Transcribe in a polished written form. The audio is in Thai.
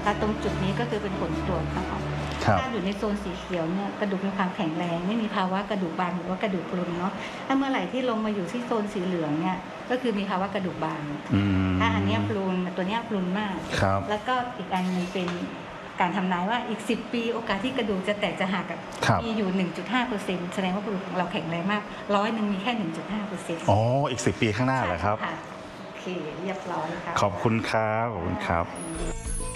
ถ้าตรงจุดนี้ก็คือเป็นผลตรวจนะคะถ้าอยู่ในโซนสีเขียวเนี่ยกระดูกมีความแข็งแรงไม่มีภาวะกระดูกบางหรือว่ากระดูกพรุนเนาะถ้าเมื่อไหร่ที่ลงมาอยู่ที่โซนสีเหลืองเนี่ยก็คือมีภาวะกระดูกบางถ้าอันนี้พรุนตัวนี้พรุนมากแล้วก็อีกอันนึงเป็นการทำนายว่าอีก10 ปีโอกาสที่กระดูกจะแตกจะหักมีอยู่ 1.5% แสดงว่ากระดูกของเราแข็งแรงมาก100มีแค่ 1.5% อ๋ออีก10 ปีข้างหน้าเหรอครับโอเคเรียบร้อยค่ะขอบคุณครับ